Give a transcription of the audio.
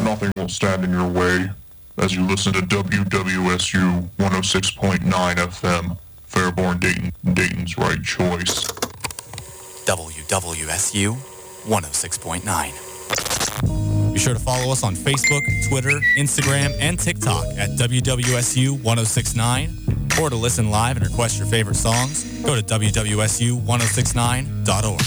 Nothing will stand in your way as you listen to WWSU 106.9 FM, Fairborn, Dayton, Dayton's right choice. WWSU 106.9. Be sure to follow us on Facebook, Twitter, Instagram, and TikTok at WWSU 1069. Or to listen live and request your favorite songs, go to WWSU1069.org.